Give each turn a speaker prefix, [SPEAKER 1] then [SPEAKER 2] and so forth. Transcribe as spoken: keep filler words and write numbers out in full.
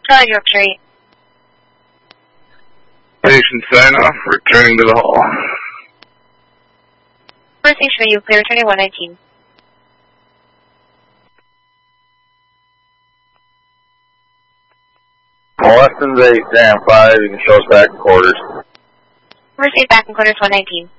[SPEAKER 1] Charlie Yorkshire eight.
[SPEAKER 2] Patient sign off, returning to the hall.
[SPEAKER 1] First station, are you clear, returning one nineteen.
[SPEAKER 3] Moleston's eight, Sam five, you can show us back in quarters.
[SPEAKER 1] First eight back in quarters one nineteen.